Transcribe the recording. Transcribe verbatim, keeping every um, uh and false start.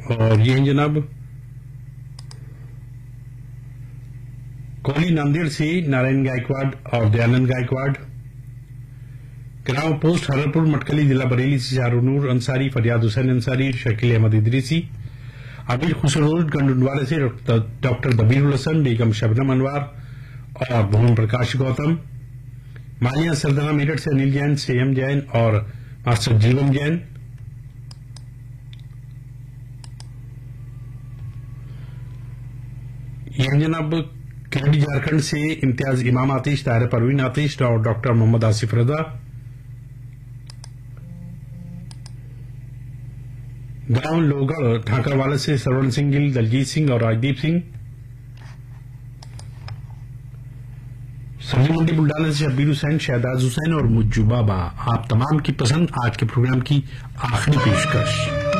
और ये हैं जनाब कोहली नांदेड़ से नारायण गायकवाड़ और दयानंद गायकवाड़, ग्राम पोस्ट हररपुर मटकली जिला बरेली से शाहरुनूर अंसारी, फरियाद हुसैन अंसारी, शकील अहमद इदरीसी, आबिद खुसरोड गंडुंडवाले से डॉक्टर दबीरुल हसन, बेगम शबनम अनवार और भुवन प्रकाश गौतम, मालिया सरदना मेरठ से अनिल जैन, सेयम जैन और मास्टर जीवम जैन, ये जनाब केरडी झारखंड से इम्तियाज इमाम आतिश, ताहिर परवीन आतिश और डॉक्टर मोहम्मद आसिफ रजा, गांव लोगढ़ ठाकरवाला से सरवण सिंह गिल, दलजीत सिंह और राजदीप सिंह, सब्जी मंडी बुल्डाना से शब्बीर हुसैन, शहदाज हुसैन और मुज्जू बाबा। आप तमाम की पसंद आज के प्रोग्राम की आखिरी पेशकश।